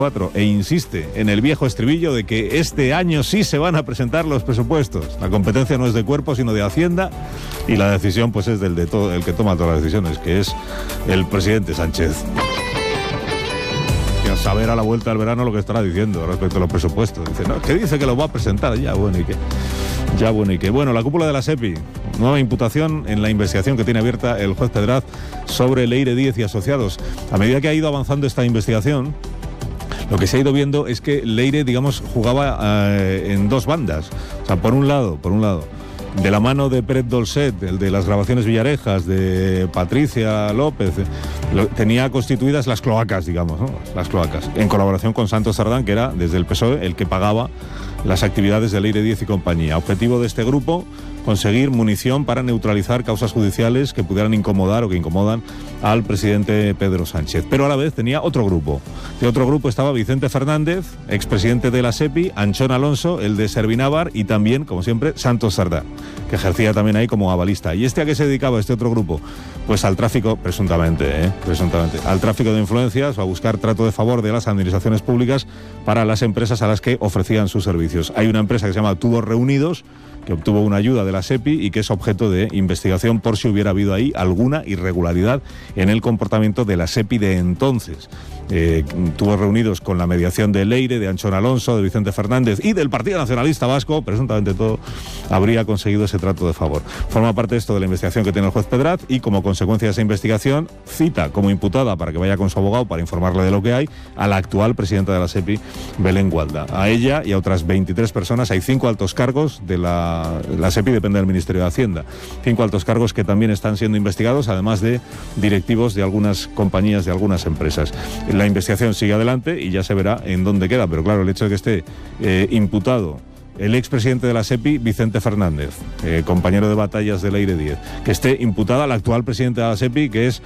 e insiste en el viejo estribillo de que este año sí se van a presentar los presupuestos. La competencia no es de Cuerpo, sino de Hacienda, y la decisión pues es el que toma todas las decisiones, que es el presidente Sánchez. Que a saber a la vuelta del verano lo que estará diciendo respecto a los presupuestos. Dice, no, que dice que los va a presentar, ya bueno y qué. Bueno, la cúpula de la SEPI, nueva imputación en la investigación que tiene abierta el juez Pedraz sobre Leire Díez y asociados. A medida que ha ido avanzando esta investigación, lo que se ha ido viendo es que Leire, digamos, jugaba en dos bandas. O sea, por un lado, de la mano de Pérez Dolcet, el de las grabaciones Villarejas, de Patricia López, tenía constituidas las cloacas, digamos, ¿no? Las cloacas, en colaboración con Santos Cerdán, que era, desde el PSOE, el que pagaba las actividades de Leire Díez y compañía. Objetivo de este grupo, conseguir munición para neutralizar causas judiciales que pudieran incomodar o que incomodan al presidente Pedro Sánchez. Pero a la vez tenía otro grupo. De otro grupo estaba Vicente Fernández, expresidente de la SEPI, Anchón Alonso, el de Servinávar, y también, como siempre, Santos Cerdán, que ejercía también ahí como avalista. ¿Y a qué se dedicaba este otro grupo? Pues al tráfico, presuntamente, al tráfico de influencias o a buscar trato de favor de las administraciones públicas para las empresas a las que ofrecían sus servicios. Hay una empresa que se llama Tubos Reunidos, que obtuvo una ayuda de la SEPI y que es objeto de investigación por si hubiera habido ahí alguna irregularidad en el comportamiento de la SEPI de entonces. Tubos Reunidos, con la mediación de Leire, de Anchón Alonso, de Vicente Fernández y del Partido Nacionalista Vasco, presuntamente todo, habría conseguido ese trato de favor. Forma parte esto de la investigación que tiene el juez Pedraz y, como consecuencia de esa investigación, cita como imputada, para que vaya con su abogado para informarle de lo que hay, a la actual presidenta de la SEPI, Belén Gualda. A ella y a otras 23 personas. Hay 5 altos cargos de la SEPI, depende del Ministerio de Hacienda. 5 altos cargos que también están siendo investigados, además de directivos de algunas compañías, de algunas empresas. La investigación sigue adelante y ya se verá en dónde queda, pero claro, el hecho de que esté imputado el expresidente de la SEPI, Vicente Fernández, compañero de batallas de Leire Díez, que esté imputada la actual presidenta de la SEPI, que es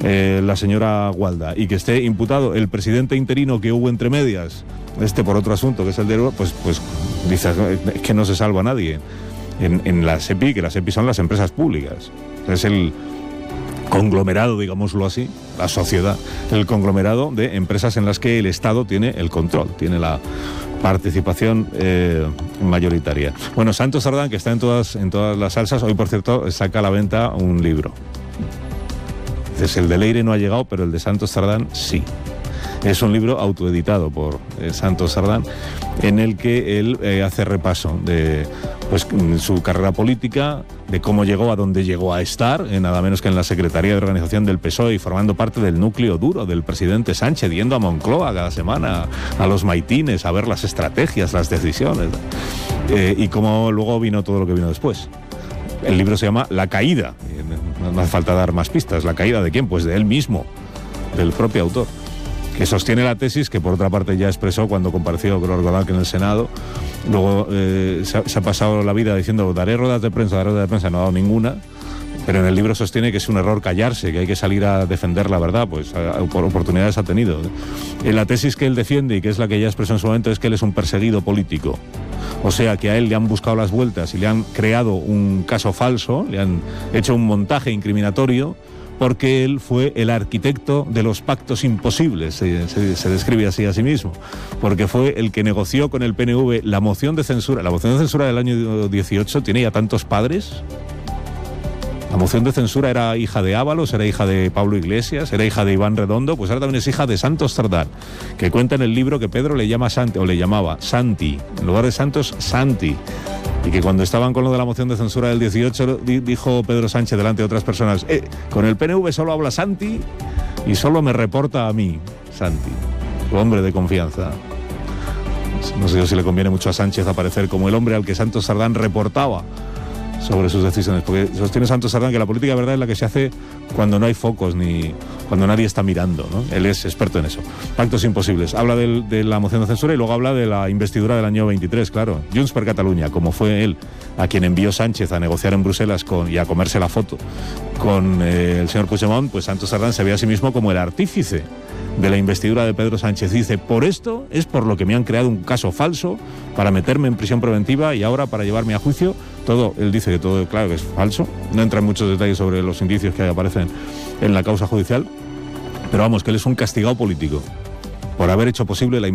la señora Gualda, y que esté imputado el presidente interino que hubo entre medias, por otro asunto, que es el de... Pues dices, es que no se salva a nadie en la SEPI, que la SEPI son las empresas públicas. Es el conglomerado, digámoslo así, la sociedad, el conglomerado de empresas en las que el Estado tiene el control, tiene la participación mayoritaria. Bueno, Santos Cerdán, que está en todas las salsas, hoy, por cierto, saca a la venta un libro. Entonces, el de Leire no ha llegado, pero el de Santos Cerdán sí. Es un libro autoeditado por Santos Cerdán, en el que él hace repaso de su carrera política, de cómo llegó a donde llegó a estar, nada menos que en la Secretaría de Organización del PSOE, y formando parte del núcleo duro del presidente Sánchez, yendo a Moncloa cada semana, a los maitines, a ver las estrategias, las decisiones, y cómo luego vino todo lo que vino después. El libro se llama La Caída, no hace falta dar más pistas. ¿La caída de quién? Pues de él mismo, del propio autor, que sostiene la tesis que por otra parte ya expresó cuando compareció, creo recordar que en el Senado. Luego se ha pasado la vida diciendo daré ruedas de prensa, no ha dado ninguna, pero en el libro sostiene que es un error callarse, que hay que salir a defender la verdad, pues por oportunidades ha tenido. La tesis que él defiende, y que es la que ya expresó en su momento, es que él es un perseguido político. O sea, que a él le han buscado las vueltas y le han creado un caso falso, le han hecho un montaje incriminatorio, porque él fue el arquitecto de los pactos imposibles, se describe así a sí mismo, porque fue el que negoció con el PNV la moción de censura. La moción de censura del año 18 tiene ya tantos padres. La moción de censura era hija de Ábalos, era hija de Pablo Iglesias, era hija de Iván Redondo, pues ahora también es hija de Santos Cerdán, que cuenta en el libro que Pedro le llama Santi, o le llamaba Santi, en lugar de Santos, Santi. Y que cuando estaban con lo de la moción de censura del 18, dijo Pedro Sánchez delante de otras personas, con el PNV solo habla Santi y solo me reporta a mí, Santi, su hombre de confianza. No sé si le conviene mucho a Sánchez aparecer como el hombre al que Santos Cerdán reportaba sobre sus decisiones, porque sostiene Santos Cerdán que la política de verdad es la que se hace cuando no hay focos ni cuando nadie está mirando, ¿no? Él es experto en eso. Pactos imposibles. Habla de la moción de censura y luego habla de la investidura del año 23, claro. Junts per Catalunya, como fue él a quien envió Sánchez a negociar en Bruselas y a comerse la foto con el señor Puigdemont, pues Santos Cerdán se ve a sí mismo como el artífice de la investidura de Pedro Sánchez. Dice, por esto es por lo que me han creado un caso falso para meterme en prisión preventiva y ahora para llevarme a juicio. Todo, él dice que todo, claro, que es falso. No entra en muchos detalles sobre los indicios que aparecen en la causa judicial, pero vamos, que él es un castigado político. por haber hecho posible la